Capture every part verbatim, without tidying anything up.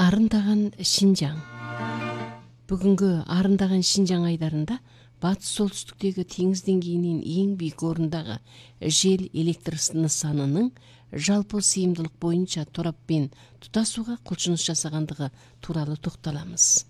Арындаган Шинжаң. Бүгүнкү арындаган Шинжаң айдарында батыс солтүстүктөгү теңиз деңгээлинин эң бийик орнундагы жел электр нысанынын жалпы сыйымдылык боюнча тораппен тутасууга кулчунуш жасагандыгы тууралуу токтолобуз.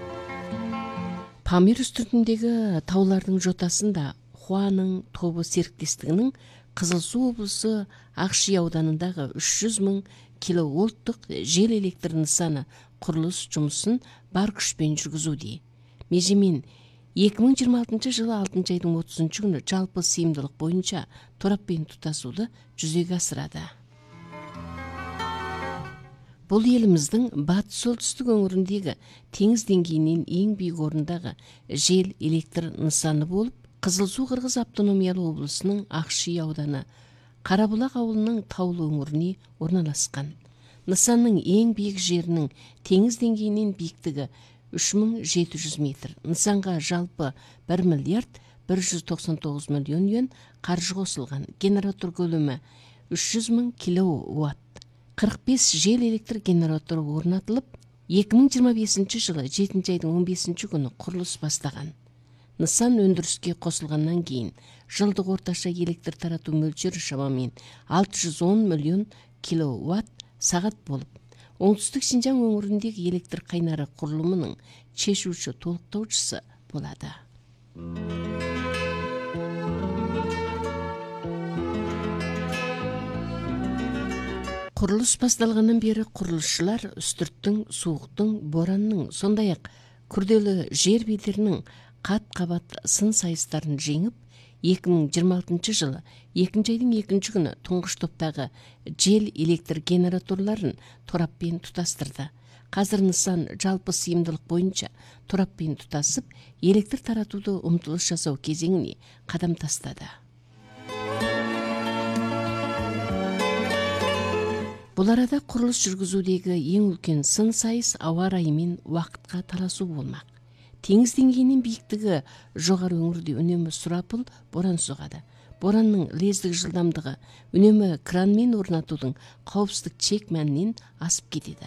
Памир үстүртүндөгү таулардын жотасында Хуанын тобу сериктестигинин Кызыл Суу облусу Акши ауданындагы үч жүз миң киловольттук жел электр нысаны курулуш жумушун бар күчпен жүргүзүүдө. Межемен эки миң жыйырма алтынчы жылы алтынчы айдын отузунчу күнү жалпы сыйымдылык боюнча тораппен тутасууду жүзөгө асырады. Бул элибиздин батыс солтүстүк өңүрүндөгү теңиз деңгээлинин эң бийик орнундагы жел электр нысаны болуп, Кызыл Суу Кыргыз автономиялык облусунун Акши ауданы Карабулак ауылунун таулуу өңүрүнө орналашкан. Нысандын эң бийик жеринин теңиз деңгээлинин бийиктиги үч миң жети жүз метр. Нысанга жалпы бир миллиард бир жүз токсон тогуз миллион юан каржы косулган. Генератор көлөмү үч жүз миң киловатт. кырк беш жел электр генератору орнотулуп, эки миң жыйырма бешинчи жылы жетинчи айдын он бешинчи күнү курулуш баштаган. Нысан өндүрүскө косулгандан кийин жылдык орточо электр таратуу мөлчөрү шамамен алты жүз он миллион киловатт саат болуп, оңтүстүк Шинжаң өңүрүндөгү электр кайнары курулумунун чечүүчү толуктоочусу болот. Курулуш башталгандан бери курулушчулар үстүрттүн, сууктун, боранның, сондай ак күрдөлүү жер бедеринин кат-кабат сын сайыстарын жеңип, эки миң жыйырма алтынчы жылы экинчи айдын экинчи күнү туңгуч топтогу жел электр генераторлорун тораппен тутастырды. Казыр нысан жалпы сыйымдылык боюнча тораппен тутасып, электр таратууду умтулуш жасоо кезеңине кадам тастады. Бул арада курулуш жүргүзүүдөгү эң үлкен сын сайыс аба ырайы менен убакытка талашуу болмак. Теңиз деңгээлинин бийиктиги жогору өңүрдө үнөмө сурапыл боран согады. Боранның лездик жылдамдыгы үнөмө кран менен орнотуудун коопсуздук чек маанинен асып кетеди.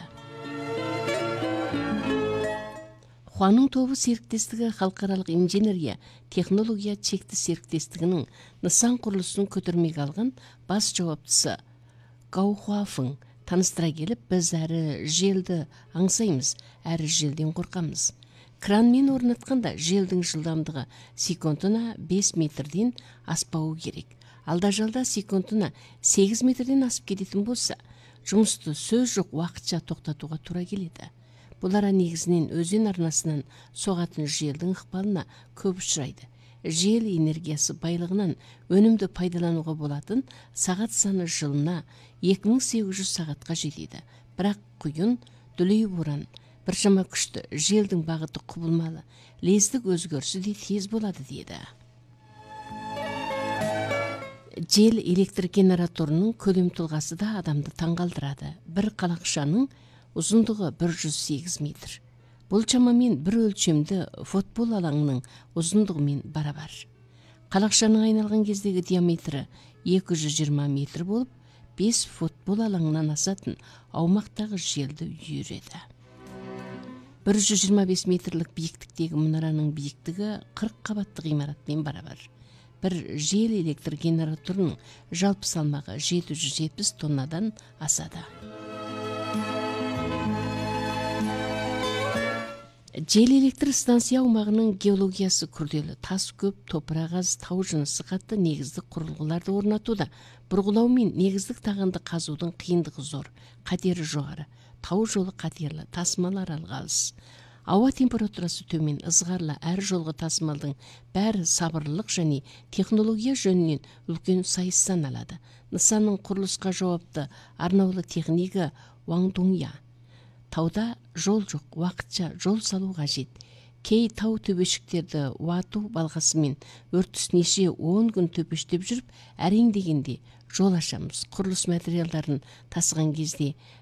Хуанын тобу сериктестиги халкаралык инженерия технология чекти сериктестигинин нысан курулушун көтөрмөгө алган баш жооптусу Гаухуафың тааныстыра келип, биз әрі желди аңсаймыз, әрі желден коркамыз. Кран менен орноткондо желдин жылдамдыгы секундуна беш метрден аспабы керек. Алда жалда секундуна сегиз метрден асып кететін болса, жумушту сөз жок убакытча токтотууга туура келет. Бул ара негизинен өзөн арнасынан согатын желдин ыкпалына көп учурайт. Жел энергиясы байлыгынан өнүмдү пайдаланууга болатын саат саны жылына эки миң сегиз жүз саатка жетет. Бирок куюн, дүлүй боран, бир шама күчтүү, желдин багыты кубулмалы, лездик өзгөрүшү да тез болот дейди. Жел электр генераторунун көлөм тулгасы да адамды таң калтырады. Бир калакшанын узундугу бир жүз сегиз метр. Бул чамамен бир өлчөмдүү футбол алаңынын узундугу менен барабар. Калакшанын айналган кездеги диаметри эки жүз жыйырма метр болуп, беш футбол алаңынан асатын аумактагы желди үйүрөдү. бир жүз жыйырма беш метрлик бийиктиктеги мунаранын бийиктиги кырк кабаттык имарат менен барабар. Бир жел электр генераторунун жалпы салмагы жети жүз жетимиш тоннадан асады. Жел электр станция аумагынын геологиясы күрдөлүү, тас көп, топурак аз, тау жынысы катты негиздик курулгуларды орнотууда. Бургулоо менен негиздик таганды казуудун кыйындыгы зор, катери жогору. Тау жолу катерлі, тасмал аралыгы алыс. Ауа температурасы төмен, ызгарлы, әр жолго тасмалдың бәрі сабырлык және технология жөнүнөн үлкен сайыс саналады. Нысанын курулушка жоопты арнаулы техника Ваң Дуңя. Тауда жол жок, убакытча жол салуу кажет. Кей тау төбөшүктөрдө уатуу балгасы менен өртүс неше он күн төпөштөп жүрүп, әрең дегенде жол ашамыз. Курулуш материалдарын тасыган кезде